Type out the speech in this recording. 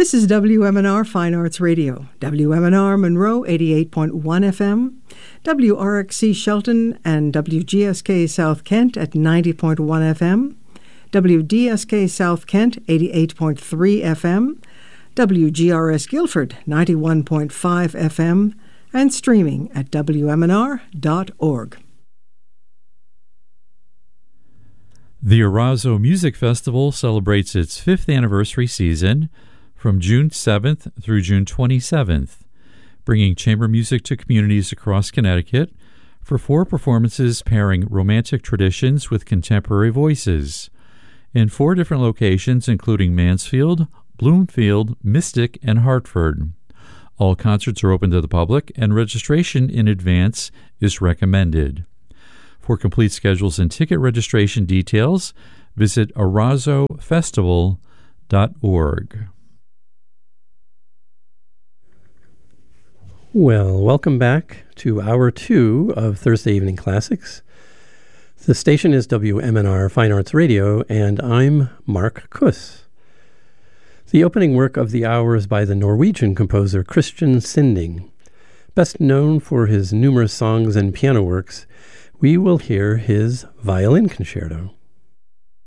This is WMNR Fine Arts Radio, WMNR Monroe 88.1 FM, WRXC Shelton and WGSK South Kent at 90.1 FM, WDSK South Kent 88.3 FM, WGRS Guilford 91.5 FM, and streaming at WMNR.org. The Orazzo Music Festival celebrates its 5th anniversary season from June 7th through June 27th, bringing chamber music to communities across Connecticut for 4 performances pairing romantic traditions with contemporary voices in 4 different locations, including Mansfield, Bloomfield, Mystic, and Hartford. All concerts are open to the public, and registration in advance is recommended. For complete schedules and ticket registration details, visit OrazzoFestival.org. Well, welcome back to Hour 2 of Thursday Evening Classics. The station is WMNR Fine Arts Radio, and I'm Mark Kuss. The opening work of the hour is by the Norwegian composer Christian Sinding. Best known for his numerous songs and piano works, we will hear his violin concerto.